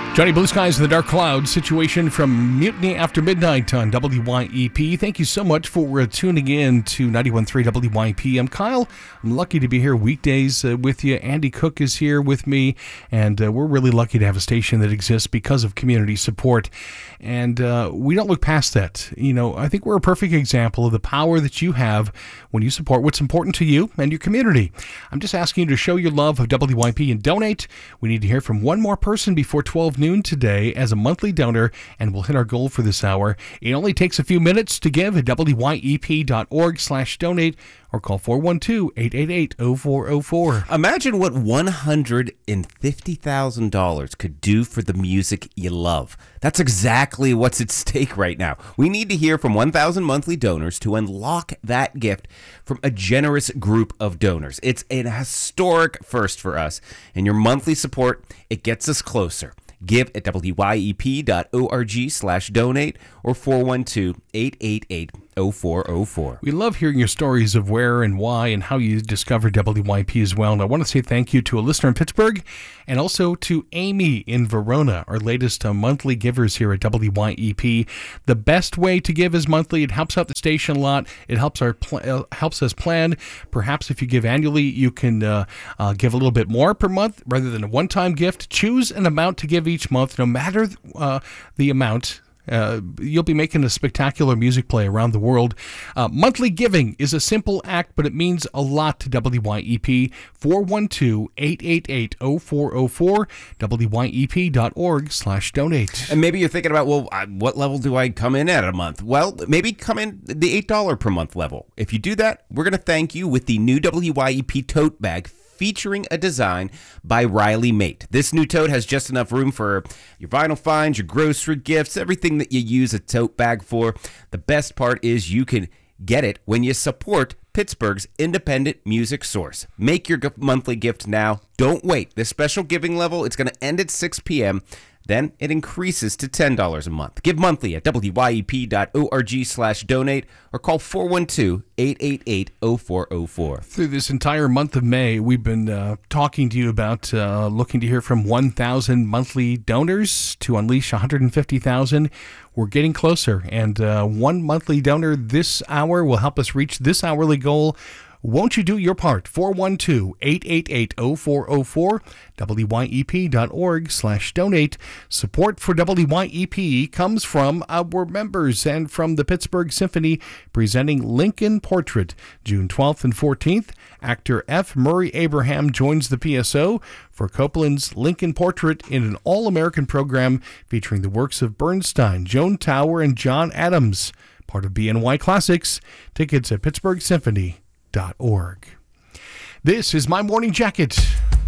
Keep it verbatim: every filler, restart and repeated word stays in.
Johnny Blue Skies and the Dark Clouds, situation from Mutiny After Midnight on W Y E P. Thank you so much for uh, tuning in to ninety-one point three W Y E P. I'm Kyle. I'm lucky to be here weekdays uh, with you. Andy Cook is here with me, and uh, we're really lucky to have a station that exists because of community support. And uh, we don't look past that. You know, I think we're a perfect example of the power that you have when you support what's important to you and your community. I'm just asking you to show your love of W Y E P and donate. We need to hear from one more person before twelve noon today as a monthly donor, and we'll hit our goal for this hour. It only takes a few minutes to give at W Y E P dot org slash donate or call four one two, eight eight eight, zero four zero four. Imagine what one hundred fifty thousand dollars could do for the music you love. That's exactly what's at stake right now. We need to hear from one thousand monthly donors to unlock that gift from a generous group of donors. It's an historic first for us, and your monthly support, it gets us closer. Give at W Y E P dot org slash donate or four one two, eight eight eight, zero four zero four. We love hearing your stories of where and why and how you discovered W Y E P as well. And I want to say thank you to a listener in Pittsburgh and also to Amy in Verona, our latest uh, monthly givers here at W Y E P. The best way to give is monthly. It helps out the station a lot. It helps our pl- uh, helps us plan. Perhaps if you give annually, you can uh, uh, give a little bit more per month rather than a one-time gift. Choose an amount to give each month, no matter uh, the amount. Uh, you'll be making a spectacular music play around the world. Uh, monthly giving is a simple act, but it means a lot to W Y E P. four one two, eight eight eight, zero four zero four, W Y E P dot org slash donate. And maybe you're thinking about, well, uh, what level do I come in at a month? Well, maybe come in the eight dollars per month level. If you do that, we're going to thank you with the new W Y E P tote bag featuring a design by Riley Mate. This new tote has just enough room for your vinyl finds, your grocery gifts, everything that you use a tote bag for. The best part is you can get it when you support Pittsburgh's independent music source. Make your monthly gift now. Don't wait. This special giving level, it's going to end at six p.m., Then it increases to ten dollars a month. Give monthly at W Y E P dot org slash donate or call four one two, eight eight eight, zero four zero four. Through this entire month of May, we've been uh, talking to you about uh, looking to hear from one thousand monthly donors to unleash one hundred fifty thousand. We're getting closer, and uh, one monthly donor this hour will help us reach this hourly goal. Won't you do your part? four one two, eight eight eight, zero four zero four, W Y E P dot org slash donate. Support for W Y E P comes from our members and from the Pittsburgh Symphony presenting Lincoln Portrait. June twelfth and fourteenth, actor F. Murray Abraham joins the P S O for Copeland's Lincoln Portrait in an all-American program featuring the works of Bernstein, Joan Tower, and John Adams. Part of B N Y Classics. Tickets at Pittsburgh Symphony dot org. This is My Morning Jacket.